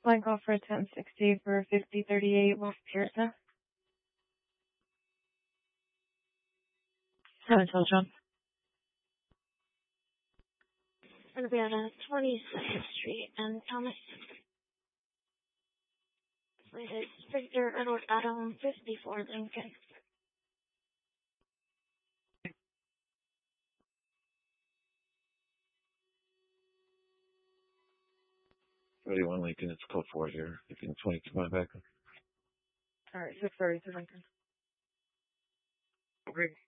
Flying call for 1060 for 5038 West Pearson. 7 John. It'll be at 22nd Street and Thomas. It's Victor Edward Adam 54 Lincoln. 31 Lincoln, it's code 4 here. You can 22 my back. Alright, 632 Lincoln. Okay.